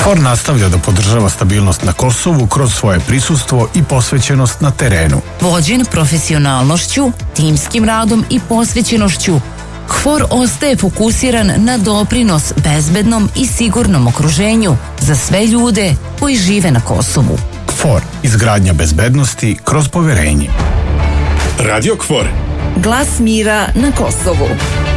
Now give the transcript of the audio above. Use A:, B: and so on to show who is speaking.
A: KFOR nastavlja da podržava stabilnost na Kosovu kroz svoje prisustvo i posvećenost na terenu.
B: Vođen profesionalnošću, timskim radom i posvećenošću, KFOR ostaje fokusiran na doprinos bezbednom i sigurnom okruženju za sve ljude koji žive na Kosovu.
A: KFOR, izgradnja bezbednosti kroz poverenje.
C: Radio KFOR.
B: Glas mira na Kosovu.